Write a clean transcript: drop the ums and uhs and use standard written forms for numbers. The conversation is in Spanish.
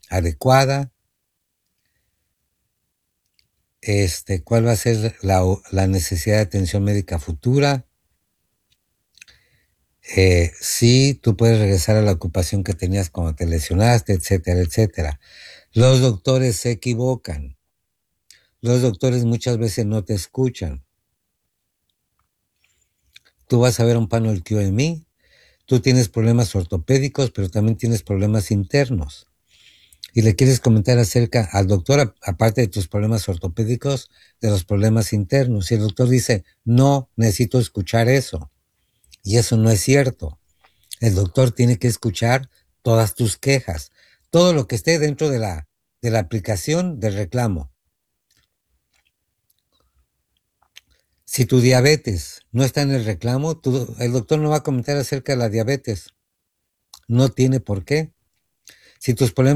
adecuada, cuál va a ser la necesidad de atención médica futura, si tú puedes regresar a la ocupación que tenías cuando te lesionaste, etcétera, etcétera. Los doctores se equivocan. Los doctores muchas veces no te escuchan. Tú vas a ver un panel QME, tú tienes problemas ortopédicos, pero también tienes problemas internos. Y le quieres comentar acerca al doctor, aparte de tus problemas ortopédicos, de los problemas internos. Y el doctor dice, no necesito escuchar eso. Y eso no es cierto. El doctor tiene que escuchar todas tus quejas, todo lo que esté dentro de la aplicación del reclamo. Si tu diabetes no está en el reclamo, el doctor no va a comentar acerca de la diabetes. No tiene por qué. Si tus problemas